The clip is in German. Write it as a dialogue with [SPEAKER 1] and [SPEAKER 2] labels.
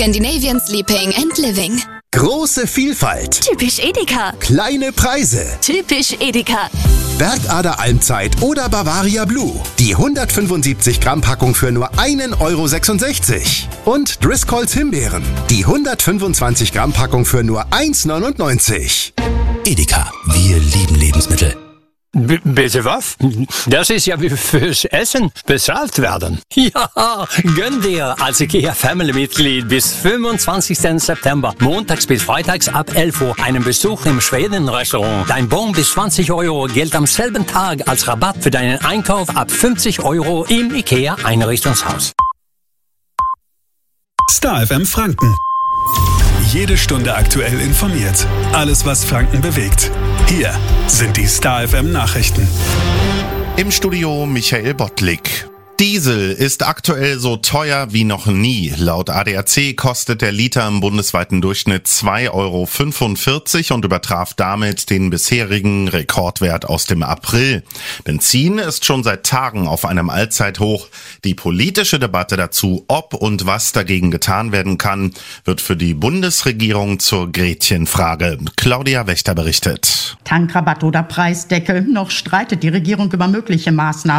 [SPEAKER 1] Scandinavian Sleeping and Living.
[SPEAKER 2] Große Vielfalt.
[SPEAKER 1] Typisch Edeka.
[SPEAKER 2] Kleine Preise.
[SPEAKER 1] Typisch Edeka.
[SPEAKER 2] Bergader Almzeit oder Bavaria Blue. Die 175 Gramm Packung für nur 1,66 €. Und Driscolls Himbeeren. Die 125 Gramm Packung für nur 1,99 €.
[SPEAKER 3] Edeka, wir lieben Lebensmittel.
[SPEAKER 4] Bitte was? Das ist ja wie fürs Essen bezahlt werden. Ja, gönn dir als IKEA-Family-Mitglied bis 25. September, montags bis freitags ab 11 Uhr, einen Besuch im Schweden-Restaurant. Dein Bon bis 20 € gilt am selben Tag als Rabatt für deinen Einkauf ab 50 € im IKEA-Einrichtungshaus.
[SPEAKER 5] Star FM Franken. Jede Stunde aktuell informiert. Alles, was Franken bewegt. Hier sind die Star FM Nachrichten.
[SPEAKER 6] Im Studio Michael Bottlik. Diesel ist aktuell so teuer wie noch nie. Laut ADAC kostet der Liter im bundesweiten Durchschnitt 2,45 € und übertraf damit den bisherigen Rekordwert aus dem April. Benzin ist schon seit Tagen auf einem Allzeithoch. Die politische Debatte dazu, ob und was dagegen getan werden kann, wird für die Bundesregierung zur Gretchenfrage. Claudia Wächter berichtet.
[SPEAKER 7] Tankrabatt oder Preisdeckel? Noch streitet die Regierung über mögliche Maßnahmen.